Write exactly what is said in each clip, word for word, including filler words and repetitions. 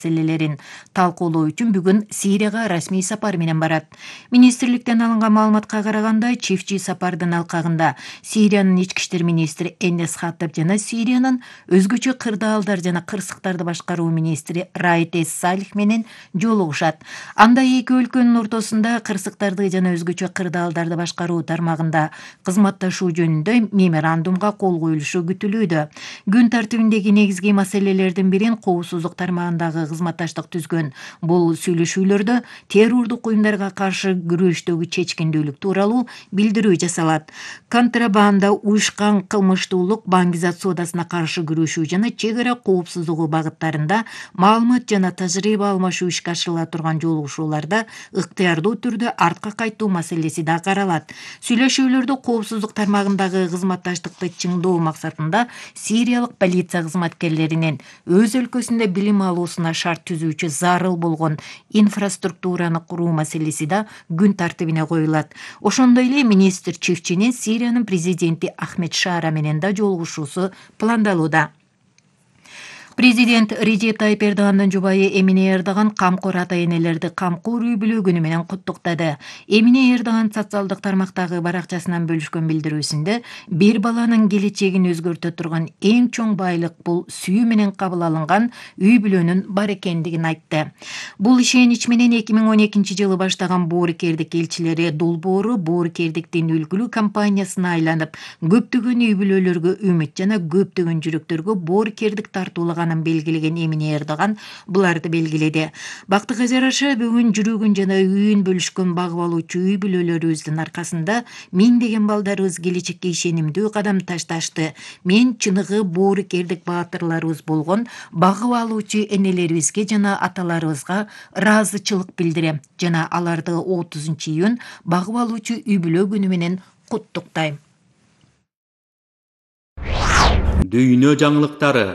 маселелерин талкуулоо үчүн бүгүн Сирияга расмий сапар менен барат. Министрликтен алынган маалыматка караганда, чифчи сапардын алкагында Сириянын ички иштер министри Энес Хаттаб жана Сириянын өзгөчө кырдаалдар жана кырсыктарды башкаруу министри Раид эс Салих менен жолугушат. Анда эки өлкөнүн ортосунда кырсыктарды жана өзгөчө кырдаалдарды башкаруу тармагында кызматташуу жөнүндө меморандумга кол коюлушу күтүлүүдө. Күн тартибиндеги негизги маселелердин бирин коопсуздук тармагындагы кызматташтык түзгөн. Бул сүйлөшүүлөрдө террордук уюмдарга каршы күрөштөгү чечкиндүүлүк тууралуу билдирүү жасалат. Контрабанда, уюшкан кылмыштуулук, баңгизат соодасына каршы күрөшүү жана чек ара коопсуздугу багыттарында маалымат жана тажрыйба алмашуу ишке ашырыла турган жолугушууларда ыктыярдуу түрдө артка кайтуу маселеси да каралат. Сүйлөшүүлөрдө коопсуздук тармагындагы кызматташтыкты чыңдоо максатында сириялык полиция кызматкерлеринин өз өлкөсүндө билим алуусуна шарт түзүүчү зарыл болгон инфраструктураны куруу маселеси да күн тартибине коюлат. Ошондой эле министр чифчинин Сириянын президенти Ахмед Шара менен да жолугушуусу пландалууда. Президент Реджеп Тайип Эрдогандын жубайы Эмине Эрдоган камкор ата-энелерди камкор үй бүлө күнү менен куттуктады. Эмине Эрдоган социалдык тармактагы баракчасынан бөлүшкөн билдирүүсүндө бир баланын келечегин өзгөртө турган эң чоң байлык бул сүйүү менен кабыл алынган үй бүлөнүн бар экендигин айтты. Бул ишенич менен эки миң он экинчи жылы баштаган боорукердик элчилери долбоору боорукердиктин үлгүлүү кампаниясына айланып, көптөгөн үй бүлөлөргө үмүт жана көптөгөн жүрөктөргө боорукердик тартуулаган белгилеген Эмине Эрдоган буларды белгиледи. Бактыга жараша бүгүн жүрөгүн жана үйүн бөлүшкөн багып алуучу үй бүлөлөрүбүздүн аркасында миңдеген балдарыбыз келечекке ишенимдүү кадам ташташты. Мен чыныгы боорукердик баатырларыбыз болгон багып алуучу энелерибизге жана аталарыбызга ыраазычылык билдирем жана аларды отузунчу июнь багып алуучу үй бүлө күнү менен куттуктайм. Дүйнө жаңылыктары.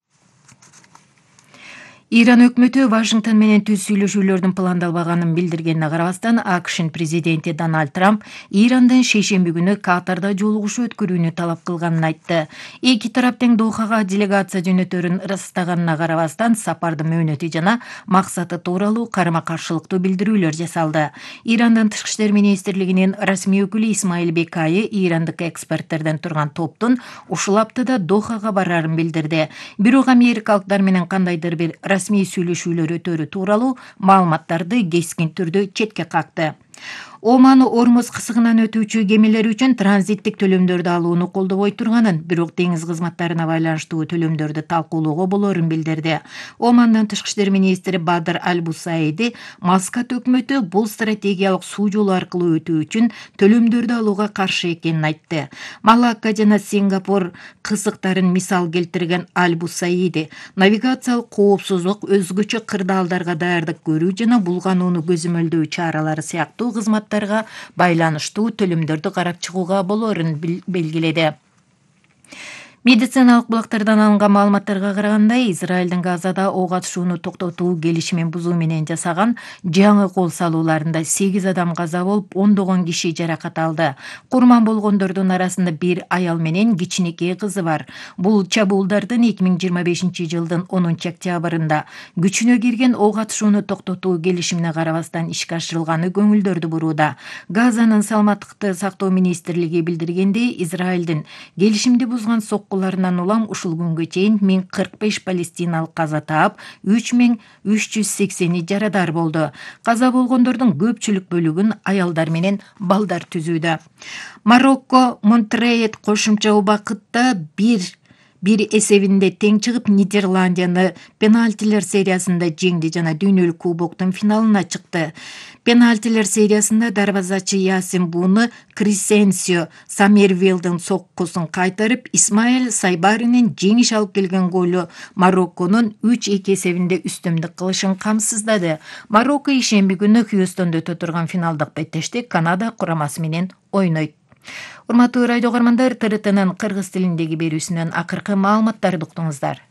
Иран өкмөтү Вашингтон менен түз сүйлөшүүлөрдүн пландалбаганын билдиргенине карабастан, АКШнын президенти Дональд Трамп Ирандын шейшемби күнү Катарда жолугушуу өткөрүүнү талап кылганын айтты. Эки тарап тең Дохага делегация жөнөтөрүн ырастаганына карабастан, сапардын мөөнөтү жана максаты тууралуу карама-каршылыктуу билдирүүлөр жасалды. Ирандын тышкы иштер министрлигинин расмий өкүлү Исмаил Бекайы ирандык эксперттерден турган топтун ушул аптада Дохага барарын билдирди. Бирок америкалыктар менен кандайдыр бир расмий сүйлөшүүлөр өтөрү тууралуу маалыматтарды кескин түрдө четке какты. Оман Ормуз кысыгынан өтүүчү кемелер үчүн транзиттик төлөмдөрдү алууну колдобой турганын, бирок деңиз кызматтарына байланыштуу төлөмдөрдү талкуулоого болорун билдирди. Омандын тышкы иштер министри Бадр Аль-Бусайди Маскат өкмөтү бул стратегиялык суу жолу аркылуу өтүү үчүн төлөмдөрдү алууга каршы экенин айтты. Малакка жана Сингапур кысыктарын мисал келтирген Аль-Бусайди навигациялык коопсуздук, өзгөчө кырдаалдарга даярдык көрүү жана булганууну көзөмөлдөө чаралары сыяктуу кызматтарга байланыштуу төлөмдөрдү карап чыгууга болорун белгиледи. Медициналык булактардан алынган маалыматтарга караганда, Израилдин Газада ок атышууну токтотуу келишимин бузуу менен жасаган жаңы кол салууларында сегиз адам каза болуп, ондогон киши жаракат алды. Курман болгондордун арасында бир аял менен кичинекей кызы бар. Бул чабуулдардын эки миң жыйырма бешинчи жылдын онунчу октябрында күчүнө кирген ок атышууну токтотуу келишимине карабастан ишке ашырылганы көңүлдөрдү бурууда. Газанын саламаттыкты сактоо министрлиги билдиргендей, Израилдин келишимди бузган сок куларынан улам ушул күнгө чейин миң кырк беш палестиналык каза таап, үч миң үч жүз сексени жарадар болду. Каза болгондордун көпчүлүк бөлүгүн аялдар менен балдар түзүүдө. Марокко Монтрейт кошумча убакытта бир бир эсебинде тең чыгып, Нидерландияны пенальтилер сериясында жеңди жана дүйнөлүк кубоктун финалына чыкты. Пенальтилер сериясында дарбазачы Ясин Буны Крисенсио Саммервилдин соккусун кайтарып, Исмаил Сайбаринин жеңиш алып келген голу Марокконун үч эки эсебинде үстөмдүк кылышын камсыздады. Марокко ишемби күнү Хьюстонда өтө турган финалдык беттеште Канада курамасы менен ойнойт. Урматтуу радио каармандар, Т Р Т'нын кыргыз тилиндеги берүүсүнөн акыркы маалыматтарды уктуңуздар.